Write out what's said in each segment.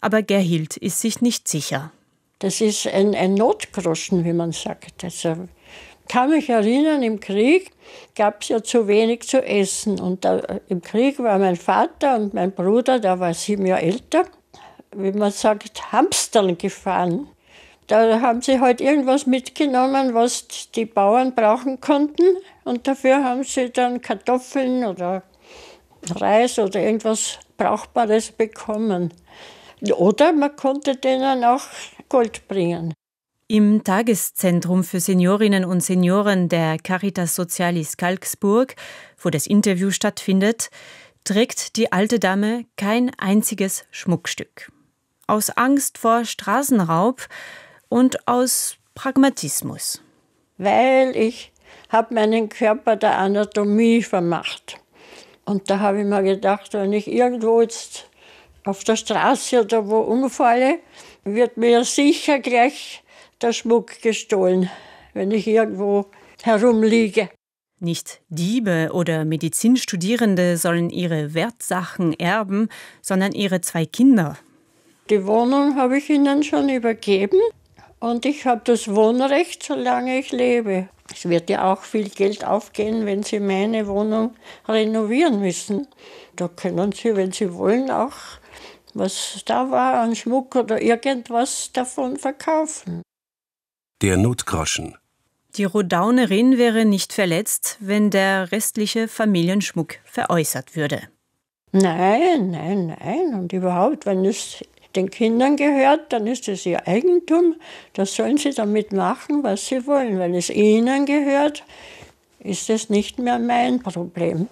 Aber Gerhild ist sich nicht sicher. Das ist ein Notgroschen, wie man sagt. Also, ich kann mich erinnern, im Krieg gab es ja zu wenig zu essen. Und im Krieg war mein Vater und mein Bruder, der war 7 Jahre älter, wie man sagt, Hamstern gefahren. Da haben sie halt irgendwas mitgenommen, was die Bauern brauchen konnten. Und dafür haben sie dann Kartoffeln oder Reis oder irgendwas Brauchbares bekommen. Oder man konnte denen auch Gold bringen. Im Tageszentrum für Seniorinnen und Senioren der Caritas Socialis Kalksburg, wo das Interview stattfindet, trägt die alte Dame kein einziges Schmuckstück. Aus Angst vor Straßenraub und aus Pragmatismus. Weil ich habe meinen Körper der Anatomie vermacht. Und da habe ich mir gedacht, wenn ich irgendwo jetzt auf der Straße oder wo umfalle, wird mir sicher gleich der Schmuck gestohlen, wenn ich irgendwo herumliege. Nicht Diebe oder Medizinstudierende sollen ihre Wertsachen erben, sondern ihre 2 Kinder. Die Wohnung habe ich ihnen schon übergeben und ich habe das Wohnrecht, solange ich lebe. Es wird ja auch viel Geld aufgehen, wenn sie meine Wohnung renovieren müssen. Da können sie, wenn sie wollen, auch was da war an Schmuck oder irgendwas davon verkaufen. Der Notgroschen. Die Rodaunerin wäre nicht verletzt, wenn der restliche Familienschmuck veräußert würde. Nein. Und überhaupt, wenn es den Kindern gehört, dann ist es ihr Eigentum. Da sollen sie damit machen, was sie wollen. Wenn es ihnen gehört, ist es nicht mehr mein Problem.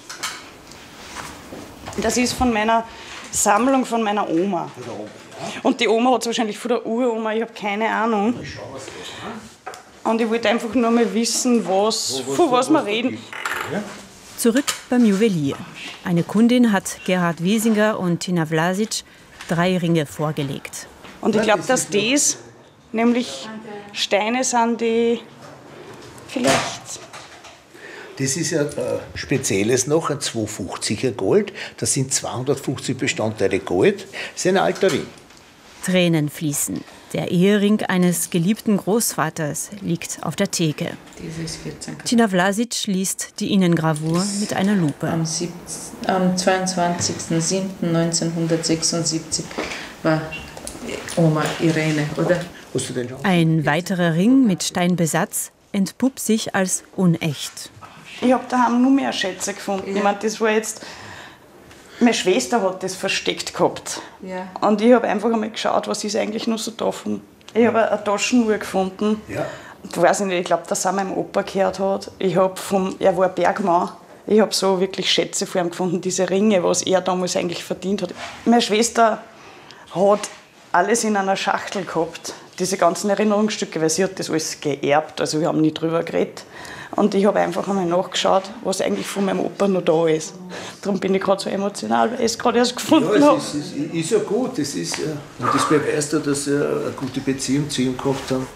Das ist von meiner Sammlung von meiner Oma. Und die Oma hat es wahrscheinlich von der Uroma, ich habe keine Ahnung. Und ich wollte einfach nur mal wissen, von was wir reden. Zurück beim Juwelier. Eine Kundin hat Gerhard Wiesinger und Tina Vlasic 3 Ringe vorgelegt. Und ich glaube, dass das nämlich Steine sind, die vielleicht... Das ist ja Spezielles noch, ein 250er Gold. Das sind 250 Bestandteile Gold. Das ist ein alter Ring. Tränen fließen. Der Ehering eines geliebten Großvaters liegt auf der Theke. Tina Vlasic liest die Innengravur mit einer Lupe. Am 22.07.1976 war Oma Irene, oder? Ein weiterer Ring mit Steinbesatz entpuppt sich als unecht. Ich habe daheim nur mehr Schätze gefunden. Ja. Ich meine, das war jetzt... Meine Schwester hat das versteckt gehabt. Ja. Und ich habe einfach einmal geschaut, was ist eigentlich noch so davon. Ich habe eine Taschenuhr gefunden. Ja. Ich weiß nicht, ich glaube, dass er meinem Opa gehört hat. Er war Bergmann. Ich habe so wirklich Schätze von ihm gefunden, diese Ringe, was er damals eigentlich verdient hat. Meine Schwester hat alles in einer Schachtel gehabt, diese ganzen Erinnerungsstücke, weil sie hat das alles geerbt, also wir haben nie drüber geredet. Und ich habe einfach einmal nachgeschaut, was eigentlich von meinem Opa noch da ist. Darum bin ich gerade so emotional, weil ich es gerade erst gefunden habe. Es ist ja gut, und das beweist ja, dass wir eine gute Beziehung zu ihm gehabt haben.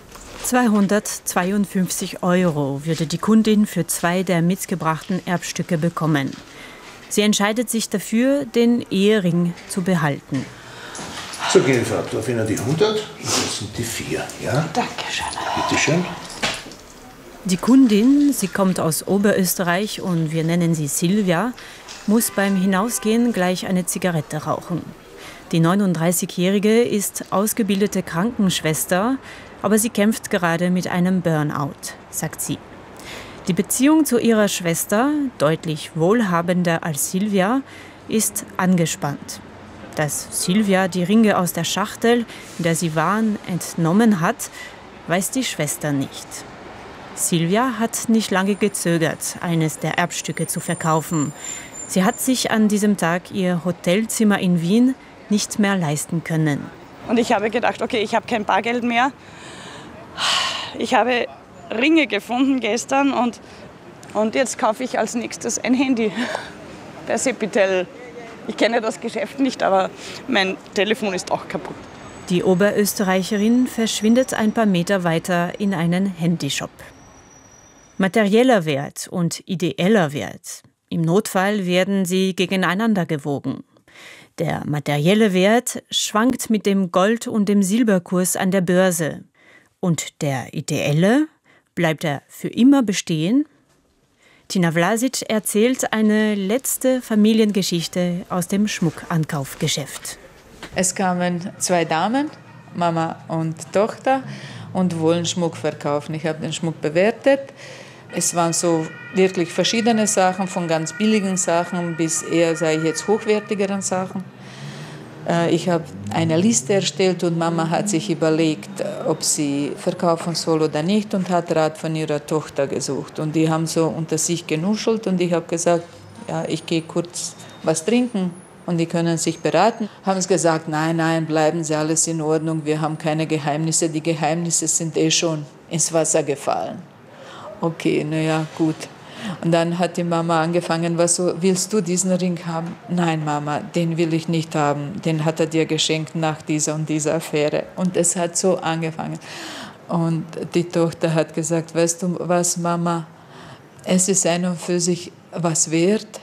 252 € würde die Kundin für 2 der mitgebrachten Erbstücke bekommen. Sie entscheidet sich dafür, den Ehering zu behalten. So, Gerhard, darf ich noch die 100? Das sind die 4, ja? Dankeschön. Bitte schön. Die Kundin, sie kommt aus Oberösterreich und wir nennen sie Silvia, muss beim Hinausgehen gleich eine Zigarette rauchen. Die 39-Jährige ist ausgebildete Krankenschwester, aber sie kämpft gerade mit einem Burnout, sagt sie. Die Beziehung zu ihrer Schwester, deutlich wohlhabender als Silvia, ist angespannt. Dass Silvia die Ringe aus der Schachtel, in der sie waren, entnommen hat, weiß die Schwester nicht. Silvia hat nicht lange gezögert, eines der Erbstücke zu verkaufen. Sie hat sich an diesem Tag ihr Hotelzimmer in Wien nicht mehr leisten können. Und ich habe gedacht, okay, ich habe kein Bargeld mehr. Ich habe Ringe gefunden gestern und jetzt kaufe ich als nächstes ein Handy bei Sepitel. Ich kenne das Geschäft nicht, aber mein Telefon ist auch kaputt. Die Oberösterreicherin verschwindet ein paar Meter weiter in einen Handyshop. Materieller Wert und ideeller Wert. Im Notfall werden sie gegeneinander gewogen. Der materielle Wert schwankt mit dem Gold- und dem Silberkurs an der Börse. Und der ideelle, bleibt er für immer bestehen? Tina Vlasic erzählt eine letzte Familiengeschichte aus dem Schmuckankaufgeschäft. Es kamen 2 Damen, Mama und Tochter, und wollen Schmuck verkaufen. Ich habe den Schmuck bewertet. Es waren so wirklich verschiedene Sachen, von ganz billigen Sachen bis eher, sage ich jetzt, hochwertigeren Sachen. Ich habe eine Liste erstellt und Mama hat sich überlegt, ob sie verkaufen soll oder nicht und hat Rat von ihrer Tochter gesucht. Und die haben so unter sich genuschelt und ich habe gesagt, ja, ich gehe kurz was trinken und die können sich beraten. Haben sie gesagt, nein, bleiben Sie, alles in Ordnung, wir haben keine Geheimnisse, die Geheimnisse sind schon ins Wasser gefallen. Okay, naja, gut. Und dann hat die Mama angefangen, willst du diesen Ring haben? Nein, Mama, den will ich nicht haben. Den hat er dir geschenkt nach dieser und dieser Affäre. Und es hat so angefangen. Und die Tochter hat gesagt, weißt du was, Mama, es ist ein und für sich was wert,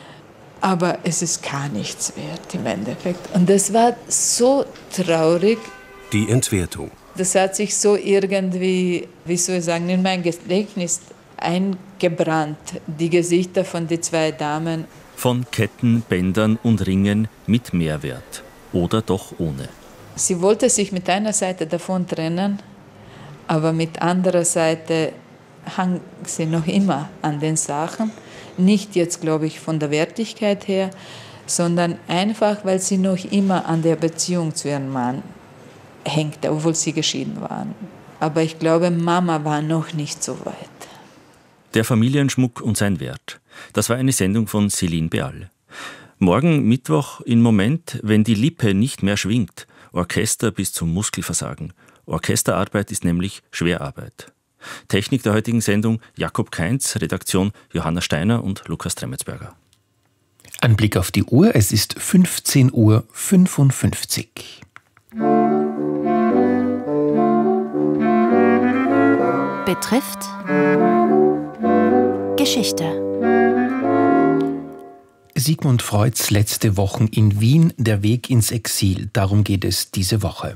aber es ist gar nichts wert im Endeffekt. Und das war so traurig. Die Entwertung. Das hat sich so irgendwie, wie soll ich sagen, in mein Gedächtnis eingebrannt, die Gesichter von den 2 Damen. Von Ketten, Bändern und Ringen mit Mehrwert oder doch ohne. Sie wollte sich mit einer Seite davon trennen, aber mit anderer Seite hang sie noch immer an den Sachen. Nicht jetzt, glaube ich, von der Wertigkeit her, sondern einfach, weil sie noch immer an der Beziehung zu ihrem Mann hängte, obwohl sie geschieden waren. Aber ich glaube, Mama war noch nicht so weit. Der Familienschmuck und sein Wert. Das war eine Sendung von Céline Beal. Morgen Mittwoch in Moment, wenn die Lippe nicht mehr schwingt. Orchester bis zum Muskelversagen. Orchesterarbeit ist nämlich Schwerarbeit. Technik der heutigen Sendung Jakob Kainz, Redaktion Johanna Steiner und Lukas Tremmetsberger. Ein Blick auf die Uhr, es ist 15:55 Uhr. Betrifft Geschichte. Sigmund Freuds letzte Wochen in Wien, der Weg ins Exil. Darum geht es diese Woche.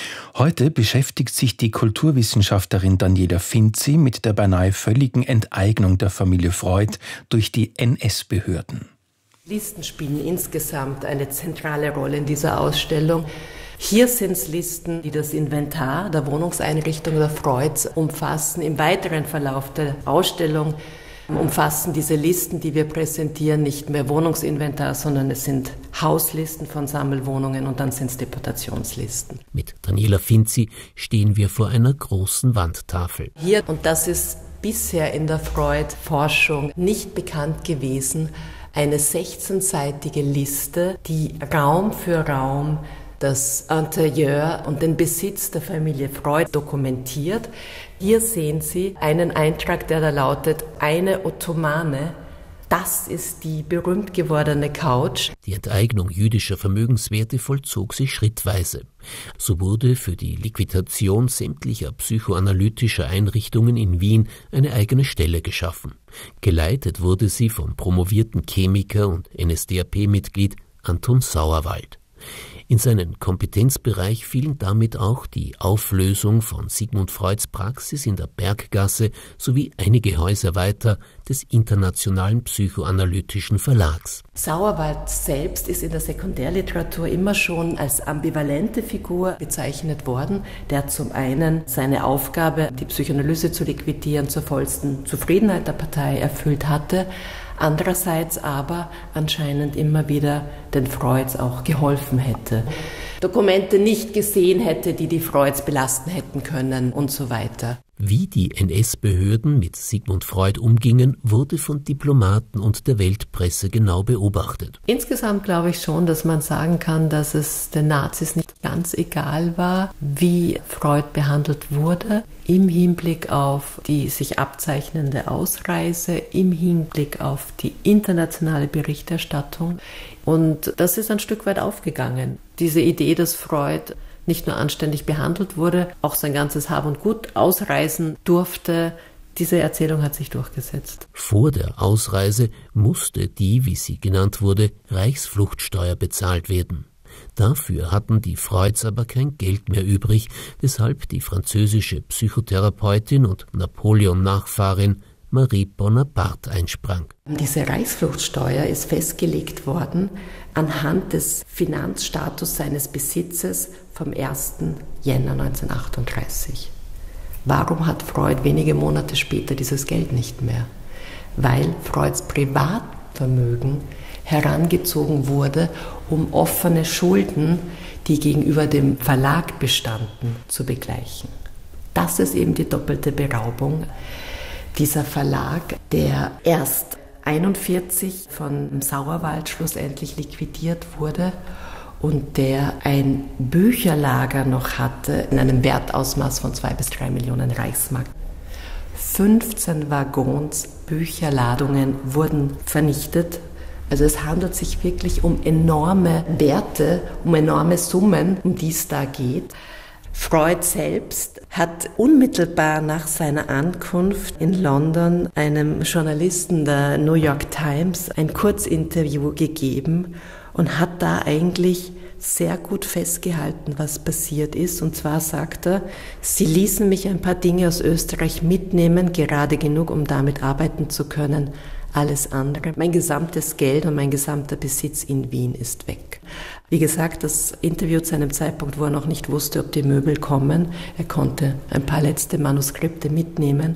Heute beschäftigt sich die Kulturwissenschaftlerin Daniela Finzi mit der beinahe völligen Enteignung der Familie Freud durch die NS-Behörden. Listen spielen insgesamt eine zentrale Rolle in dieser Ausstellung. Hier sind es Listen, die das Inventar der Wohnungseinrichtung der Freuds umfassen. Im weiteren Verlauf der Ausstellung umfassen diese Listen, die wir präsentieren, nicht mehr Wohnungsinventar, sondern es sind Hauslisten von Sammelwohnungen und dann sind es Deportationslisten. Mit Daniela Finzi stehen wir vor einer großen Wandtafel. Hier, und das ist bisher in der Freud-Forschung nicht bekannt gewesen, eine 16-seitige Liste, die Raum für Raum das Interieur und den Besitz der Familie Freud dokumentiert. Hier sehen Sie einen Eintrag, der da lautet, eine Ottomane. Das ist die berühmt gewordene Couch. Die Enteignung jüdischer Vermögenswerte vollzog sich schrittweise. So wurde für die Liquidation sämtlicher psychoanalytischer Einrichtungen in Wien eine eigene Stelle geschaffen. Geleitet wurde sie vom promovierten Chemiker und NSDAP-Mitglied Anton Sauerwald. In seinen Kompetenzbereich fielen damit auch die Auflösung von Sigmund Freuds Praxis in der Berggasse sowie einige Häuser weiter des Internationalen Psychoanalytischen Verlags. Sauerwald selbst ist in der Sekundärliteratur immer schon als ambivalente Figur bezeichnet worden, der zum einen seine Aufgabe, die Psychoanalyse zu liquidieren, zur vollsten Zufriedenheit der Partei erfüllt hatte, andererseits aber anscheinend immer wieder den Freuds auch geholfen hätte. Dokumente nicht gesehen hätte, die Freuds belasten hätten können und so weiter. Wie die NS-Behörden mit Sigmund Freud umgingen, wurde von Diplomaten und der Weltpresse genau beobachtet. Insgesamt glaube ich schon, dass man sagen kann, dass es den Nazis nicht ganz egal war, wie Freud behandelt wurde, im Hinblick auf die sich abzeichnende Ausreise, im Hinblick auf die internationale Berichterstattung. Und das ist ein Stück weit aufgegangen. Diese Idee, dass Freud nicht nur anständig behandelt wurde, auch sein ganzes Hab und Gut ausreisen durfte, Diese Erzählung hat sich durchgesetzt. Vor der Ausreise musste die, wie sie genannt wurde, Reichsfluchtsteuer bezahlt werden. Dafür hatten die Freuds aber kein Geld mehr übrig, weshalb die französische Psychotherapeutin und Napoleon-Nachfahrin Marie Bonaparte einsprang. Diese Reichsfluchtsteuer ist festgelegt worden anhand des Finanzstatus seines Besitzes vom 1. Jänner 1938. Warum hat Freud wenige Monate später dieses Geld nicht mehr? Weil Freuds Privatvermögen herangezogen wurde, um offene Schulden, die gegenüber dem Verlag bestanden, zu begleichen. Das ist eben die doppelte Beraubung. Dieser Verlag, der erst 1941 von Sauerwald schlussendlich liquidiert wurde und der ein Bücherlager noch hatte in einem Wertausmaß von 2 bis 3 Millionen Reichsmark. 15 Waggons Bücherladungen wurden vernichtet. Also es handelt sich wirklich um enorme Werte, um enorme Summen, um die es da geht. Freud selbst hat unmittelbar nach seiner Ankunft in London einem Journalisten der New York Times ein Kurzinterview gegeben und hat da eigentlich sehr gut festgehalten, was passiert ist. Und zwar sagt er, sie ließen mich ein paar Dinge aus Österreich mitnehmen, gerade genug, um damit arbeiten zu können. Alles andere, mein gesamtes Geld und mein gesamter Besitz in Wien ist weg. Wie gesagt, das Interview zu einem Zeitpunkt, wo er noch nicht wusste, ob die Möbel kommen. Er konnte ein paar letzte Manuskripte mitnehmen.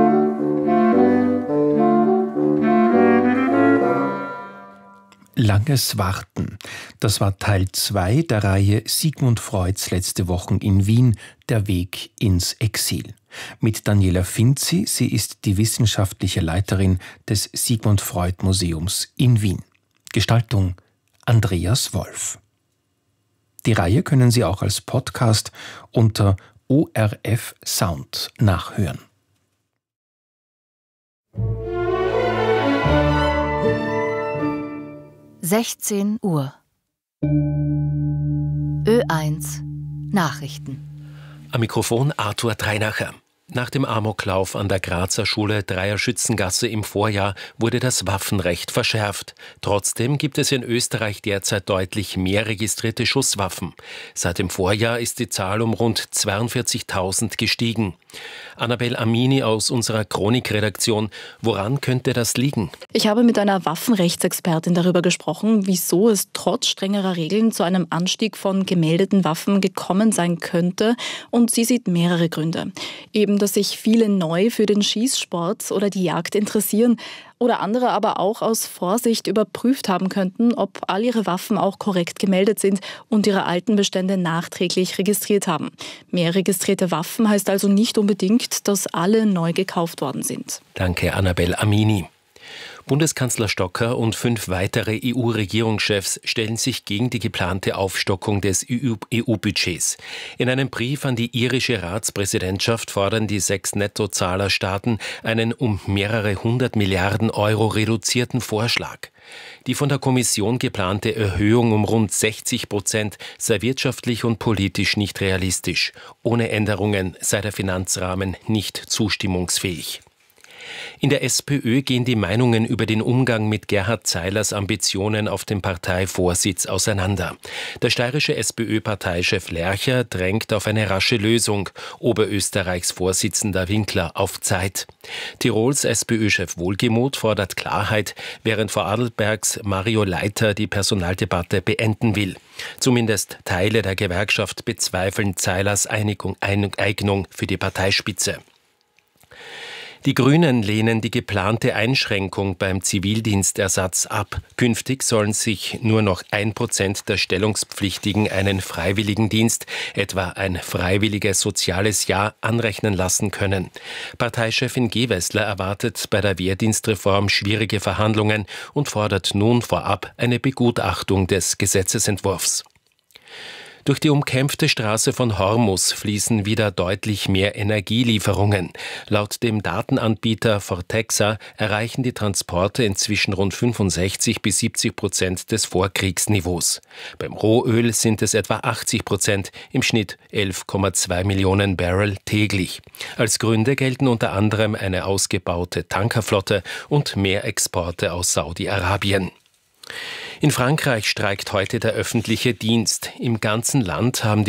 Langes Warten. Das war Teil 2 der Reihe Sigmund Freuds letzte Wochen in Wien, der Weg ins Exil. Mit Daniela Finzi, sie ist die wissenschaftliche Leiterin des Sigmund Freud Museums in Wien. Gestaltung Andreas Wolf. Die Reihe können Sie auch als Podcast unter ORF Sound nachhören. Uhr. Ö1 Nachrichten. Am Mikrofon Arthur Dreinacher. Nach dem Amoklauf an der Grazer Schule Dreierschützengasse im Vorjahr wurde das Waffenrecht verschärft. Trotzdem gibt es in Österreich derzeit deutlich mehr registrierte Schusswaffen. Seit dem Vorjahr ist die Zahl um rund 42.000 gestiegen. Annabel Amini aus unserer Chronikredaktion. Woran könnte das liegen? Ich habe mit einer Waffenrechtsexpertin darüber gesprochen, wieso es trotz strengerer Regeln zu einem Anstieg von gemeldeten Waffen gekommen sein könnte. Und sie sieht mehrere Gründe. Eben, dass sich viele neu für den Schießsport oder die Jagd interessieren oder andere aber auch aus Vorsicht überprüft haben könnten, ob all ihre Waffen auch korrekt gemeldet sind und ihre alten Bestände nachträglich registriert haben. Mehr registrierte Waffen heißt also nicht unbedingt, dass alle neu gekauft worden sind. Danke, Annabel Amini. Bundeskanzler Stocker und 5 weitere EU-Regierungschefs stellen sich gegen die geplante Aufstockung des EU-Budgets. In einem Brief an die irische Ratspräsidentschaft fordern die 6 Nettozahlerstaaten einen um mehrere 100 Milliarden Euro reduzierten Vorschlag. Die von der Kommission geplante Erhöhung um rund 60% sei wirtschaftlich und politisch nicht realistisch. Ohne Änderungen sei der Finanzrahmen nicht zustimmungsfähig. In der SPÖ gehen die Meinungen über den Umgang mit Gerhard Zeilers Ambitionen auf dem Parteivorsitz auseinander. Der steirische SPÖ-Parteichef Lercher drängt auf eine rasche Lösung, Oberösterreichs Vorsitzender Winkler auf Zeit. Tirols SPÖ-Chef Wohlgemuth fordert Klarheit, während Vorarlbergs Mario Leiter die Personaldebatte beenden will. Zumindest Teile der Gewerkschaft bezweifeln Zeilers Eignung für die Parteispitze. Die Grünen lehnen die geplante Einschränkung beim Zivildienstersatz ab. Künftig sollen sich nur noch 1% der Stellungspflichtigen einen Freiwilligendienst, etwa ein freiwilliges soziales Jahr, anrechnen lassen können. Parteichefin Gewessler erwartet bei der Wehrdienstreform schwierige Verhandlungen und fordert nun vorab eine Begutachtung des Gesetzesentwurfs. Durch die umkämpfte Straße von Hormuz fließen wieder deutlich mehr Energielieferungen. Laut dem Datenanbieter Fortexa erreichen die Transporte inzwischen rund 65-70% des Vorkriegsniveaus. Beim Rohöl sind es etwa 80%, im Schnitt 11,2 Millionen Barrel täglich. Als Gründe gelten unter anderem eine ausgebaute Tankerflotte und mehr Exporte aus Saudi-Arabien. In Frankreich streikt heute der öffentliche Dienst. Im ganzen Land haben